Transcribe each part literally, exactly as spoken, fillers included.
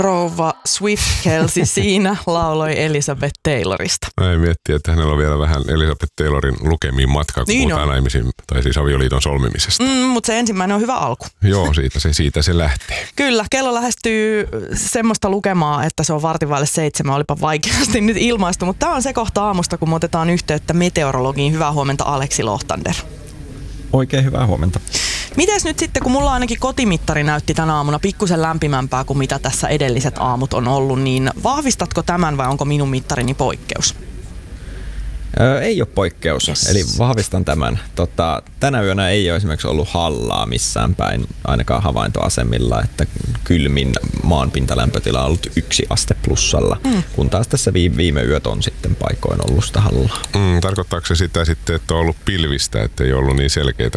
rouva Swift-Kelsey siinä lauloi Elizabeth Taylorista. Näin miettii, että hänellä on vielä vähän Elizabeth Taylorin lukemiin matkaa, kun niin puhutaan naimisiin, tai siis avioliiton solmimisesta. Mm, mutta se ensimmäinen on hyvä alku. Joo, siitä se, siitä se lähtee. Kyllä, kello lähestyy semmoista lukemaa, että se on vartin vaille seitsemän, olipa vaikeasti nyt ilmaistu, mutta tämä on se kohta aamusta, kun me otetaan yhteyttä meteorologiin. Hyvää huomenta, Aleksi Lohtander. Oikein hyvää huomenta. Mites nyt sitten, kun mulla ainakin kotimittari näytti tänä aamuna pikkusen lämpimämpää kuin mitä tässä edelliset aamut on ollut, niin vahvistatko tämän vai onko minun mittarini poikkeus? Öö, ei ole poikkeus, yes. Eli vahvistan tämän. Tota, tänä yönä ei ole esimerkiksi ollut hallaa missään päin, ainakaan havaintoasemilla, että kylmin maanpintalämpötila on ollut yksi aste plussalla, mm. kun taas tässä viime, viime yöt on sitten paikoin ollut sitä hallaa. Mm, tarkoittaako se sitä sitten, että on ollut pilvistä, että ei ollut niin selkeitä?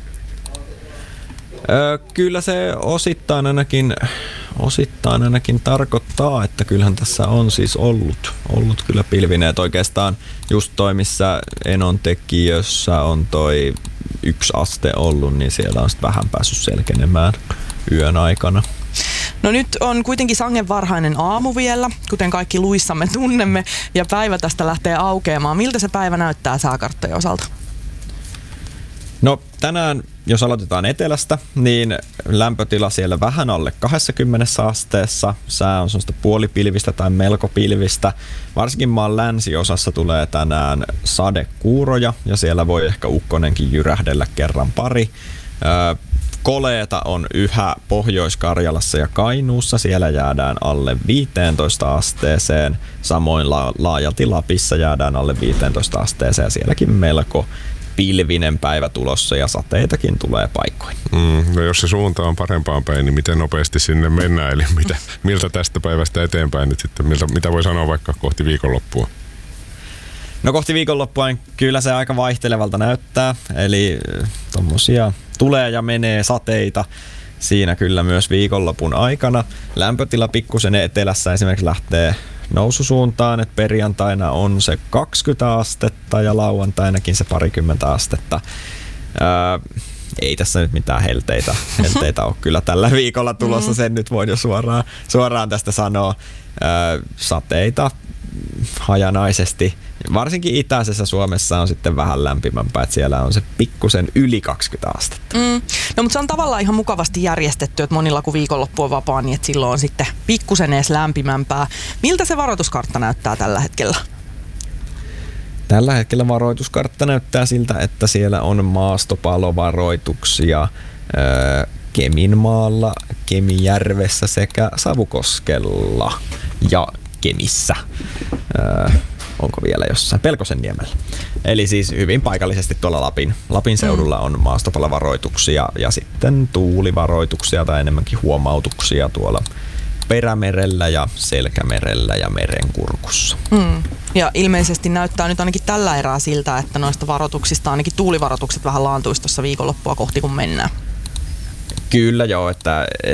Öö, kyllä se osittain ainakin, osittain ainakin tarkoittaa, että kyllähän tässä on siis ollut, ollut kyllä pilvineet. Oikeastaan just toi, missä Enontekiössä on toi yksi aste ollut, niin siellä on sitten vähän päässyt selkenemään yön aikana. No nyt on kuitenkin sangen varhainen aamu vielä, kuten kaikki luissamme tunnemme, ja päivä tästä lähtee aukeamaan. Miltä se päivä näyttää sääkarttojen osalta? No tänään, jos aloitetaan etelästä, niin lämpötila siellä vähän alle kaksikymmentä asteessa. Sää on sellaista puolipilvistä tai melko pilvistä. Varsinkin maan länsiosassa tulee tänään sadekuuroja ja siellä voi ehkä ukkonenkin jyrähdellä kerran pari. Öö, koleeta on yhä Pohjois-Karjalassa ja Kainuussa. Siellä jäädään alle viisitoista asteeseen. Samoin la- laajalti Lapissa jäädään alle viisitoista asteeseen ja sielläkin melko pilvinen päivä tulossa ja sateitakin tulee paikkoin. Mm, no jos se suunta on parempaan päin, niin miten nopeasti sinne mennään? Eli mitä, miltä tästä päivästä eteenpäin nyt sitten, miltä, mitä voi sanoa vaikka kohti viikonloppua? No kohti viikonloppua kyllä se aika vaihtelevalta näyttää, eli tommosia tulee ja menee sateita siinä kyllä myös viikonlopun aikana. Lämpötila pikkusen etelässä esimerkiksi lähtee noususuuntaan, että perjantaina on se kaksikymmentä astetta ja lauantainakin se parikymmentä astetta. Ää, ei tässä nyt mitään helteitä, helteitä ole kyllä tällä viikolla tulossa, sen nyt voin jo suoraan, suoraan tästä sanoa. Ää, sateita hajanaisesti. Varsinkin itäisessä Suomessa on sitten vähän lämpimämpää, että siellä on se pikkusen yli kaksikymmentä astetta. Mm. No mutta se on tavallaan ihan mukavasti järjestetty, että monilla kun viikonloppu on vapaa, niin että silloin on sitten pikkusen edes lämpimämpää. Miltä se varoituskartta näyttää tällä hetkellä? Tällä hetkellä varoituskartta näyttää siltä, että siellä on maastopalovaroituksia öö, Keminmaalla, Kemijärvessä sekä Savukoskella ja Kemissä. Öö, onko vielä jossain Pelkosenniemellä. Eli siis hyvin paikallisesti tuolla Lapin, Lapin seudulla on maastopalovaroituksia ja sitten tuulivaroituksia tai enemmänkin huomautuksia tuolla Perämerellä ja Selkämerellä ja Merenkurkussa. Mm. Ja ilmeisesti näyttää nyt ainakin tällä erää siltä, että noista varoituksista ainakin tuulivaroitukset vähän laantuisi tuossa viikonloppua kohti kun mennään. Kyllä joo, että